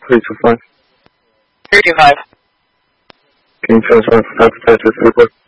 325. 325. Can you transfer from Alpha to 34?